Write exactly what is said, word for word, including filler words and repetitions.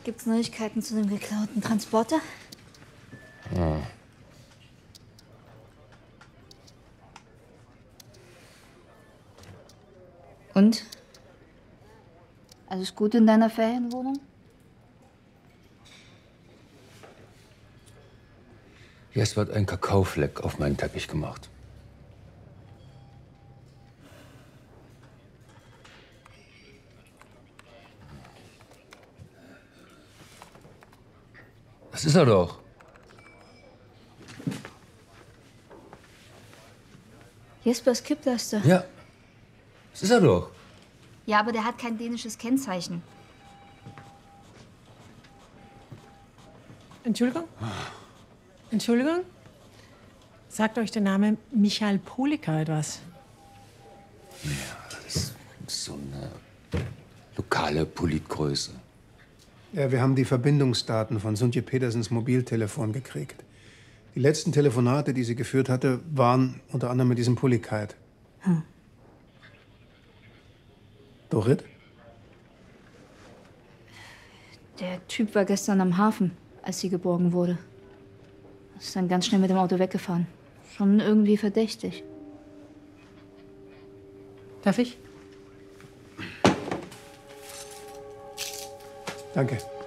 Gibt's Neuigkeiten zu dem geklauten Transporter? Ja. Und? Alles gut in deiner Ferienwohnung? Jetzt wird ein Kakaofleck auf meinen Teppich gemacht. Das ist er doch. Jespers Kipplaster. Ja, das ist er doch. Ja, aber der hat kein dänisches Kennzeichen. Entschuldigung? Entschuldigung? Sagt euch der Name Michael Polika etwas? Ja, das ist so eine lokale Politgröße. Ja, wir haben die Verbindungsdaten von Suntje Petersens Mobiltelefon gekriegt. Die letzten Telefonate, die sie geführt hatte, waren unter anderem mit diesem Pulikait. Hm. Dorit? Der Typ war gestern am Hafen, als sie geborgen wurde. Ist dann ganz schnell mit dem Auto weggefahren. Schon irgendwie verdächtig. Darf ich? Danke.